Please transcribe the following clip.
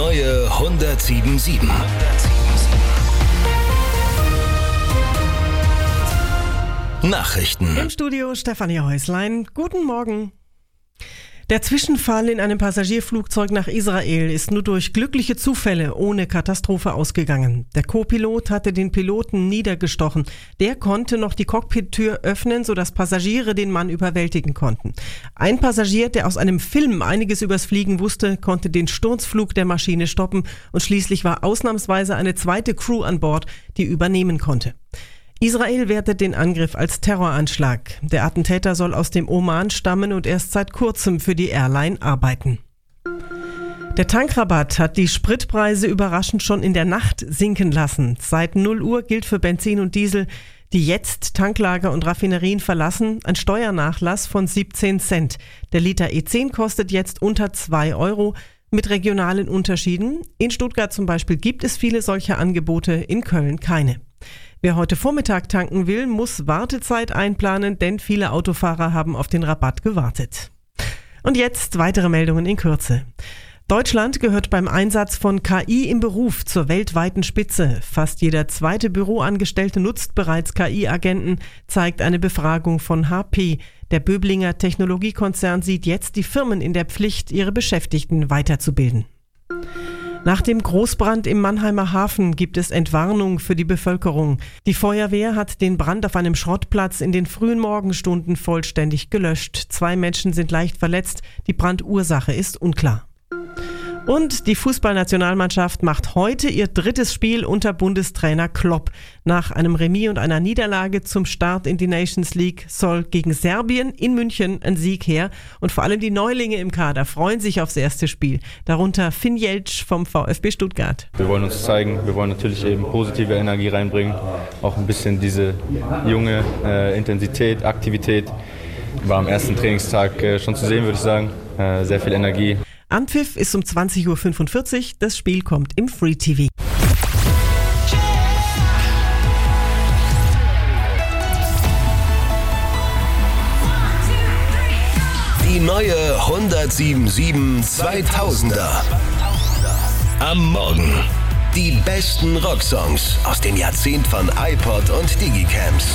neue 107.7. Nachrichten. Im Studio Stefanie Häuslein. Guten Morgen. Der Zwischenfall in einem Passagierflugzeug nach Israel ist nur durch glückliche Zufälle ohne Katastrophe ausgegangen. Der Co-Pilot hatte den Piloten niedergestochen. Der konnte noch die Cockpit-Tür öffnen, sodass Passagiere den Mann überwältigen konnten. Ein Passagier, der aus einem Film einiges übers Fliegen wusste, konnte den Sturzflug der Maschine stoppen und schließlich war ausnahmsweise eine zweite Crew an Bord, die übernehmen konnte. Israel wertet den Angriff als Terroranschlag. Der Attentäter soll aus dem Oman stammen und erst seit kurzem für die Airline arbeiten. Der Tankrabatt hat die Spritpreise überraschend schon in der Nacht sinken lassen. Seit 0 Uhr gilt für Benzin und Diesel, die jetzt Tanklager und Raffinerien verlassen, ein Steuernachlass von 17 Cent. Der Liter E10 kostet jetzt unter 2 Euro mit regionalen Unterschieden. In Stuttgart zum Beispiel gibt es viele solcher Angebote, in Köln keine. Wer heute Vormittag tanken will, muss Wartezeit einplanen, denn viele Autofahrer haben auf den Rabatt gewartet. Und jetzt weitere Meldungen in Kürze. Deutschland gehört beim Einsatz von KI im Beruf zur weltweiten Spitze. Fast jeder zweite Büroangestellte nutzt bereits KI-Agenten, zeigt eine Befragung von HP. Der Böblinger Technologiekonzern sieht jetzt die Firmen in der Pflicht, ihre Beschäftigten weiterzubilden. Nach dem Großbrand im Mannheimer Hafen gibt es Entwarnung für die Bevölkerung. Die Feuerwehr hat den Brand auf einem Schrottplatz in den frühen Morgenstunden vollständig gelöscht. 2 Menschen sind leicht verletzt. Die Brandursache ist unklar. Und die Fußballnationalmannschaft macht heute ihr 3. Spiel unter Bundestrainer Klopp. Nach einem Remis und einer Niederlage zum Start in die Nations League soll gegen Serbien in München ein Sieg her. Und vor allem die Neulinge im Kader freuen sich aufs erste Spiel. Darunter Finn Jeltsch vom VfB Stuttgart. Wir wollen uns zeigen, wir wollen natürlich eben positive Energie reinbringen. Auch ein bisschen diese junge Intensität, Aktivität war am ersten Trainingstag schon zu sehen, würde ich sagen. Sehr viel Energie. Anpfiff ist um 20.45 Uhr. Das Spiel kommt im Free TV. Die neue 107.7 2000er. Am Morgen. Die besten Rocksongs aus dem Jahrzehnt von iPod und Digicams.